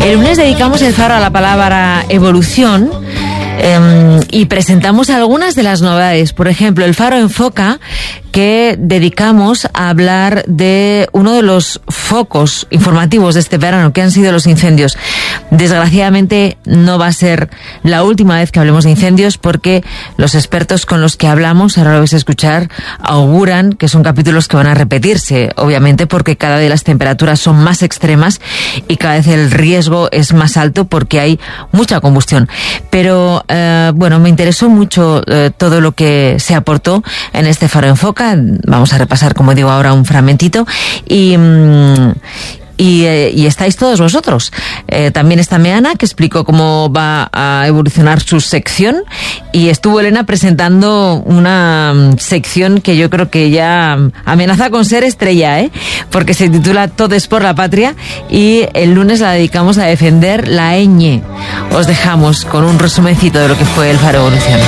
El lunes dedicamos el faro a la palabra evolución y presentamos algunas de las novedades. Por ejemplo, el faro enfoca, que dedicamos a hablar de uno de los focos informativos de este verano, que han sido los incendios. Desgraciadamente no va a ser la última vez que hablemos de incendios, porque los expertos con los que hablamos, ahora lo vais a escuchar, auguran que son capítulos que van a repetirse, obviamente, porque cada vez las temperaturas son más extremas y cada vez el riesgo es más alto porque hay mucha combustión. Pero bueno, me interesó mucho todo lo que se aportó en este faro enfoca. Vamos a repasar, como digo, ahora un fragmentito y estáis todos vosotros. También está Meana, que explicó cómo va a evolucionar su sección, y estuvo Elena presentando una sección que yo creo que ya amenaza con ser estrella, porque se titula Todes por la Patria, y el lunes la dedicamos a defender la ñ. Os dejamos con un resumencito de lo que fue el Faro Evolución.